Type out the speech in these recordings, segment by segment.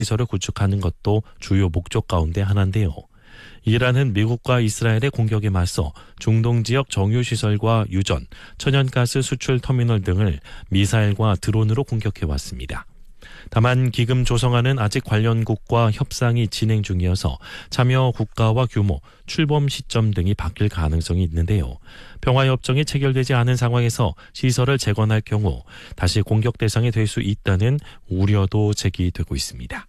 시설을 구축하는 것도 주요 목적 가운데 하나인데요. 이란은 미국과 이스라엘의 공격에 맞서 중동 지역 정유시설과 유전, 천연가스 수출 터미널 등을 미사일과 드론으로 공격해왔습니다. 다만 기금 조성안은 아직 관련국과 협상이 진행 중이어서 참여 국가와 규모, 출범 시점 등이 바뀔 가능성이 있는데요. 평화협정이 체결되지 않은 상황에서 시설을 재건할 경우 다시 공격 대상이 될 수 있다는 우려도 제기되고 있습니다.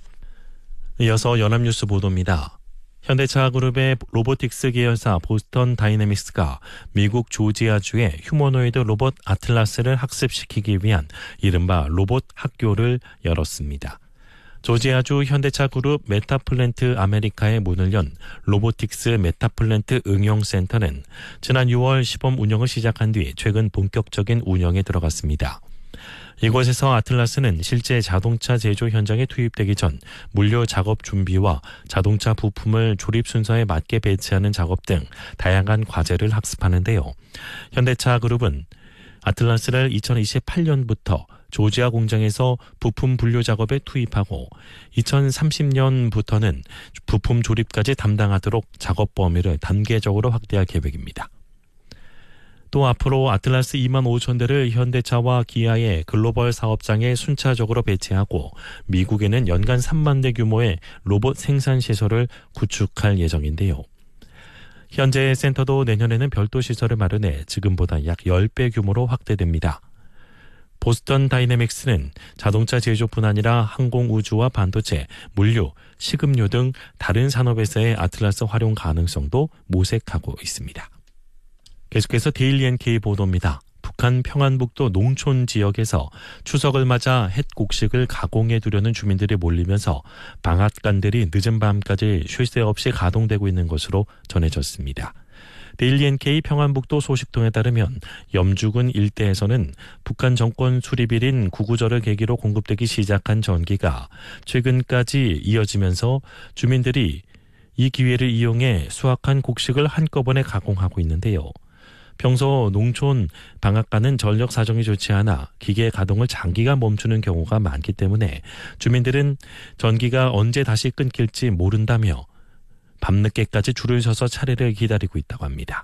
이어서 연합뉴스 보도입니다. 현대차 그룹의 로보틱스 계열사 보스턴 다이내믹스가 미국 조지아주의 휴머노이드 로봇 아틀라스를 학습시키기 위한 이른바 로봇 학교를 열었습니다. 조지아주 현대차 그룹 메타플랜트 아메리카의 문을 연 로보틱스 메타플랜트 응용센터는 지난 6월 시범 운영을 시작한 뒤 최근 본격적인 운영에 들어갔습니다. 이곳에서 아틀라스는 실제 자동차 제조 현장에 투입되기 전 물류 작업 준비와 자동차 부품을 조립 순서에 맞게 배치하는 작업 등 다양한 과제를 학습하는데요. 현대차 그룹은 아틀라스를 2028년부터 조지아 공장에서 부품 분류 작업에 투입하고 2030년부터는 부품 조립까지 담당하도록 작업 범위를 단계적으로 확대할 계획입니다. 또 앞으로 아틀라스 2만 5천 대를 현대차와 기아의 글로벌 사업장에 순차적으로 배치하고 미국에는 연간 3만 대 규모의 로봇 생산 시설을 구축할 예정인데요. 현재 센터도 내년에는 별도 시설을 마련해 지금보다 약 10배 규모로 확대됩니다. 보스턴 다이내믹스는 자동차 제조뿐 아니라 항공우주와 반도체, 물류, 식음료 등 다른 산업에서의 아틀라스 활용 가능성도 모색하고 있습니다. 계속해서 데일리 NK 보도입니다. 북한 평안북도 농촌 지역에서 추석을 맞아 햇 곡식을 가공해 두려는 주민들이 몰리면서 방앗간들이 늦은 밤까지 쉴 새 없이 가동되고 있는 것으로 전해졌습니다. 데일리 NK 평안북도 소식통에 따르면 염주군 일대에서는 북한 정권 수립일인 구구절을 계기로 공급되기 시작한 전기가 최근까지 이어지면서 주민들이 이 기회를 이용해 수확한 곡식을 한꺼번에 가공하고 있는데요. 평소 농촌 방앗간은 전력 사정이 좋지 않아 기계 가동을 장기간 멈추는 경우가 많기 때문에 주민들은 전기가 언제 다시 끊길지 모른다며 밤늦게까지 줄을 서서 차례를 기다리고 있다고 합니다.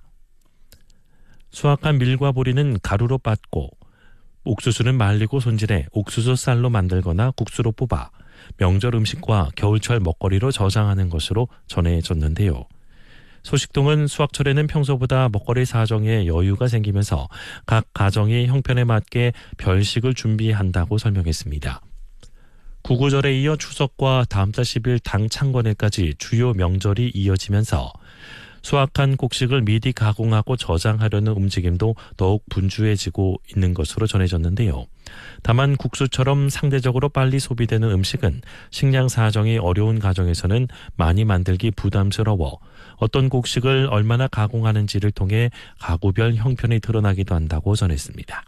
수확한 밀과 보리는 가루로 빻고 옥수수는 말리고 손질해 옥수수 쌀로 만들거나 국수로 뽑아 명절 음식과 겨울철 먹거리로 저장하는 것으로 전해졌는데요. 소식통은 수확철에는 평소보다 먹거리 사정에 여유가 생기면서 각 가정이 형편에 맞게 별식을 준비한다고 설명했습니다. 구구절에 이어 추석과 다음 달 10일 당 창건일까지 주요 명절이 이어지면서 수확한 곡식을 미리 가공하고 저장하려는 움직임도 더욱 분주해지고 있는 것으로 전해졌는데요. 다만 국수처럼 상대적으로 빨리 소비되는 음식은 식량 사정이 어려운 가정에서는 많이 만들기 부담스러워 어떤 곡식을 얼마나 가공하는지를 통해 가구별 형편이 드러나기도 한다고 전했습니다.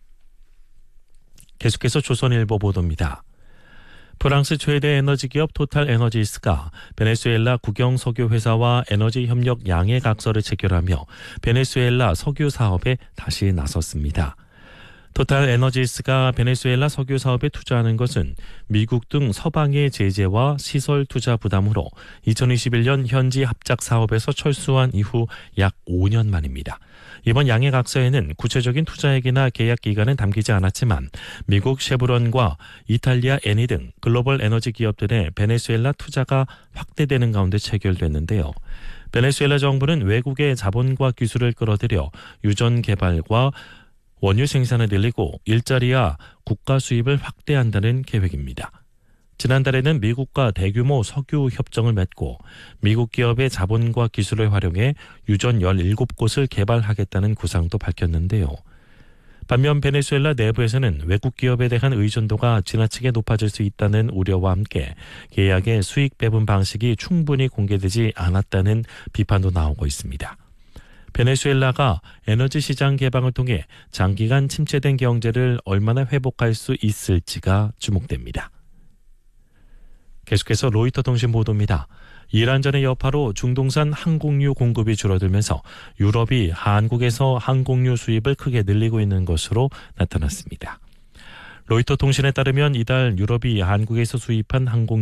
계속해서 조선일보 보도입니다. 프랑스 최대 에너지 기업 토탈 에너지스가 베네수엘라 국영 석유 회사와 에너지 협력 양해 각서를 체결하며 베네수엘라 석유 사업에 다시 나섰습니다. 토탈 에너지스가 베네수엘라 석유 사업에 투자하는 것은 미국 등 서방의 제재와 시설 투자 부담으로 2021년 현지 합작 사업에서 철수한 이후 약 5년 만입니다. 이번 양해각서에는 구체적인 투자액이나 계약 기간은 담기지 않았지만 미국 쉐브론과 이탈리아 에니 등 글로벌 에너지 기업들의 베네수엘라 투자가 확대되는 가운데 체결됐는데요. 베네수엘라 정부는 외국의 자본과 기술을 끌어들여 유전 개발과 원유 생산을 늘리고 일자리와 국가 수입을 확대한다는 계획입니다. 지난달에는 미국과 대규모 석유 협정을 맺고 미국 기업의 자본과 기술을 활용해 유전 17곳을 개발하겠다는 구상도 밝혔는데요. 반면 베네수엘라 내부에서는 외국 기업에 대한 의존도가 지나치게 높아질 수 있다는 우려와 함께 계약의 수익 배분 방식이 충분히 공개되지 않았다는 비판도 나오고 있습니다. 베네수엘라가 에너지 시장 개방을 통해 장기간 침체된 경제를 얼마나 회복할 수 있을지가 주목됩니다. 계속해서 로이터 통신 보도입니다. 이란전의 여파로 중동산 항공유 공급이 줄어들면서 유럽이 한국에서 항공유 수입을 크게 늘리고 있는 것으로 나타났습니다. 로이터 통신에 따르면 이달 유럽이 한국에서 수입한 항공